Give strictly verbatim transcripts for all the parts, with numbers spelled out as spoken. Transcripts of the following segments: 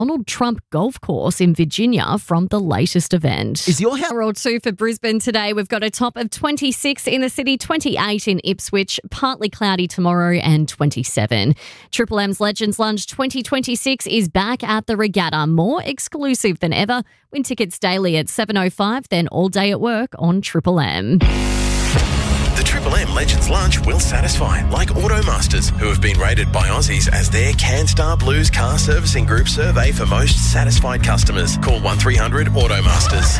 Donald Trump Golf Course in Virginia from the latest event. Is your house... Or two for Brisbane today. We've got a top of twenty-six in the city, twenty-eight in Ipswich, partly cloudy tomorrow and twenty-seven. Triple M's Legends Lunch twenty twenty-six is back at the Regatta, more exclusive than ever. Win tickets daily at seven oh five, then all day at work on Triple M. The Triple M Legends Lunch will satisfy, like Automasters, who have been rated by Aussies as their CanStar Blues car servicing group survey for most satisfied customers. Call one three hundred Automasters.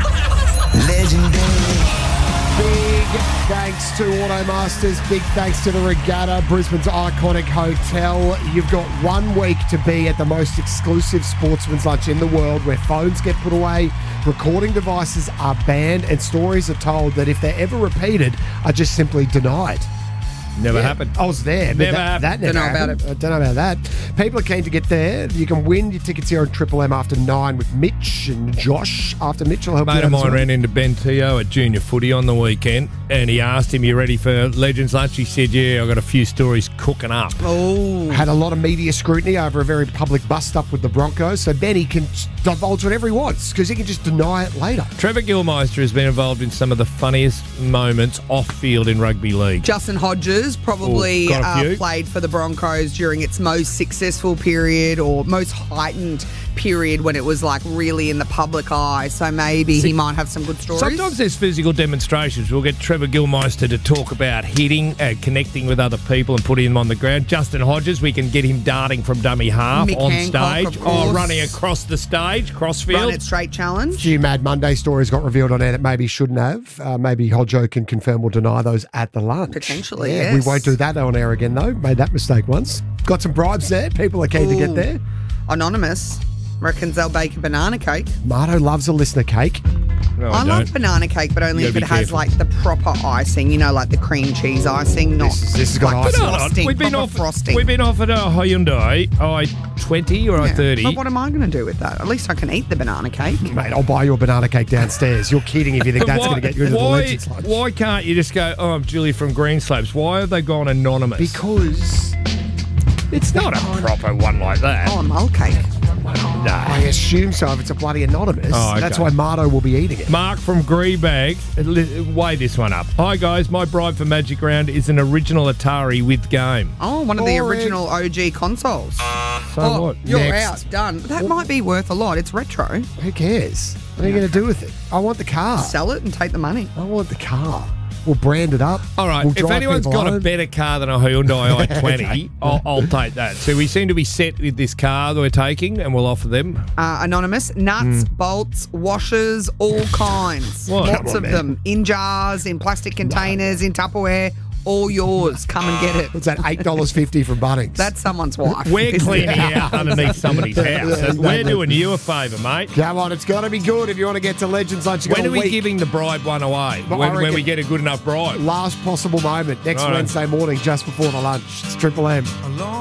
Legendary. Big thanks to Automasters. Big thanks to the Regatta, Brisbane's iconic hotel. You've got one week to be at the most exclusive sportsman's lunch in the world, where phones get put away, recording devices are banned, and stories are told that if they're ever repeated, are just simply denied. Never Yeah, happened. I was there. But Never that, happened. that never Don't know about happened. it. I don't know about that. People are keen to get there. You can win your tickets here on Triple M after nine with Mitch and Josh. After Mitch will help you Mate out of as mine well. ran into Ben Teo at junior footy on the weekend, and he asked him, "You ready for Legends Lunch?" He said, "Yeah, I've got a few stories cooking up." Oh. Had a lot of media scrutiny over a very public bust-up with the Broncos, so Benny can divulge whatever he wants because he can just deny it later. Trevor Gilmeister has been involved in some of the funniest moments off-field in rugby league. Justin Hodges probably Oh, got a uh, few. played for the Broncos during its most successful period or most heightened period when it was like really in the public eye. So maybe he might have some good stories. Sometimes there's physical demonstrations. We'll get Trevor Gilmeister to talk about hitting, uh, connecting with other people and putting them on the ground. Justin Hodges, we can get him darting from dummy half Mick on Hancock, stage. of Oh, course. running across the stage, crossfield. Run it straight A challenge. few Mad Monday stories got revealed on air that maybe shouldn't have. Uh, maybe Hodjo can confirm or deny those at the lunch. Potentially, yeah, yes. We won't do that on air again, though. Made that mistake once. Got some bribes there. People are keen to get Ooh. there. Anonymous reckons they'll bake a banana cake. Marto loves a listener cake. No, I I love don't. banana cake, but only You if gotta it be has careful. like the proper icing, you know, like the cream cheese icing, not This is- this has got like icing. Hold on, frosting, We've been, proper offered, frosting. we've been offered a Hyundai i twenty or i Yeah. thirty. But what am I going to do with that? At least I can eat the banana cake. Mate, I'll buy you a banana cake downstairs. You're kidding if you think that's Why- going to get you into the why, Legends lunch. why can't you just go, "Oh, I'm Julie from Greenslopes"? Why have they gone anonymous? Because it's not a proper one like that. Oh, a mull cake. No. I assume so if it's a bloody anonymous. Oh, okay. That's why Marto will be eating it. Mark from Greebag, li- weigh this one up. Hi guys, my bribe for Magic Round is an original Atari with game. Oh, one of the Boring. original O G consoles. So oh, what? you're Next. out. Done. That might be worth a lot. It's retro. Who cares? What are you going to do with it? I want the car. Sell it and take the money. I want the car. We'll brand it up. All right, We'll if drive anyone's people got a home. better car than a Hyundai i twenty, I'll, I'll take that. So we seem to be set with this car that we're taking, and we'll offer them. Uh, anonymous, nuts, bolts, washers, all kinds. What? Lots Come on, of man. them. In jars, in plastic containers, in Tupperware. All yours. Come and get it. What's that? eight dollars fifty from Bunnings. That's someone's wife. We're isn't it? cleaning out underneath somebody's house. Yeah, We're exactly. doing you a favour, mate. Come on, it's got to be good if you want to get to Legends Lunch. You've When got are a we week. giving the bribe one away? Well, I When, when reckon- we get a good enough bribe? Last possible moment next Righto. Wednesday morning, just before the lunch. It's Triple M.